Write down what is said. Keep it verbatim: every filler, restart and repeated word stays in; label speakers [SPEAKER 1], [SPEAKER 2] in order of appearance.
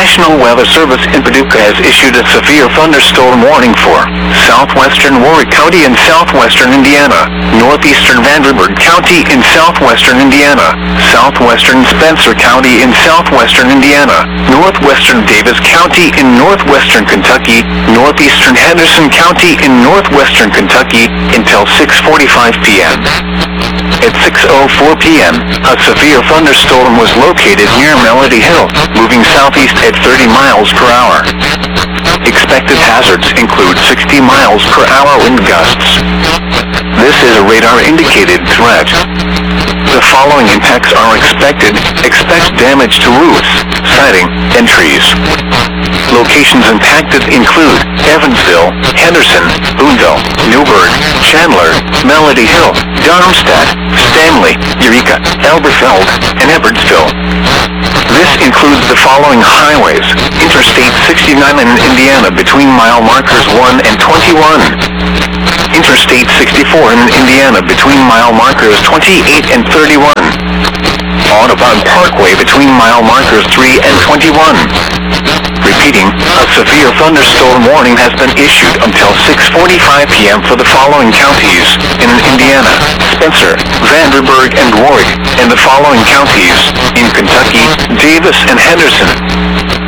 [SPEAKER 1] National Weather Service in Paducah has issued a severe thunderstorm warning for southwestern Warwick County in southwestern Indiana, northeastern Vanderburgh County in southwestern Indiana, southwestern Spencer County in southwestern Indiana, northwestern Davis County in northwestern Kentucky, northeastern Henderson County in northwestern Kentucky until six forty-five p m At six oh four p m, a severe thunderstorm was located near Melody Hill, moving southeast at thirty miles per hour. Expected hazards include sixty miles per hour wind gusts. This is a radar-indicated threat. The following impacts are expected. Expect damage to roofs, siding, and trees. Locations impacted include Evansville, Henderson, Boonville, Newburgh, Chandler, Melody Hill, Darmstadt, Stanley, Eureka, Elberfeld, and Edwardsville. This includes the following highways: Interstate sixty-nine in Indiana between mile markers one and twenty-one. Interstate sixty-four in Indiana between mile markers twenty-eight and thirty-one. Audubon Parkway between mile markers three and twenty-one. Repeating, a severe thunderstorm warning has been issued until six forty-five p m for the following counties in Indiana: Spencer, Vanderburgh, and Warwick, and the following counties in Kentucky: Davis and Henderson.